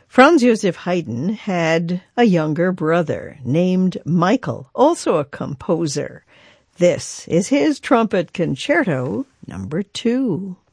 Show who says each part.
Speaker 1: Franz Joseph Haydn had a younger brother named Michael, also a composer. This is his Trumpet Concerto No. 2.